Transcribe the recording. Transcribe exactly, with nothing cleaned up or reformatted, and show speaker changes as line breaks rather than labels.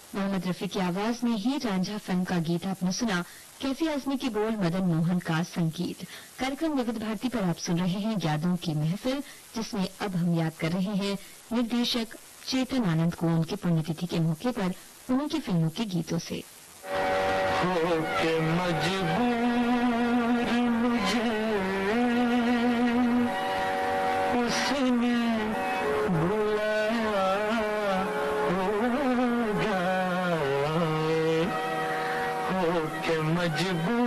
मोहम्मद रफी की आवाज में ही रांझा फिल्म का गीत आपने सुना। कैफी आजमी के बोल, मदन मोहन का संगीत। कार्यक्रम विविध भारती पर आप सुन रहे हैं यादों की महफिल, जिसमें अब हम याद कर रहे हैं निर्देशक चेतन आनंद को उनकी पुण्यतिथि के मौके पर उन्हीं की फिल्मों के गीतों से।
हो के मजबूर मुझे उसने बुलाया होगा, हो के मजबूर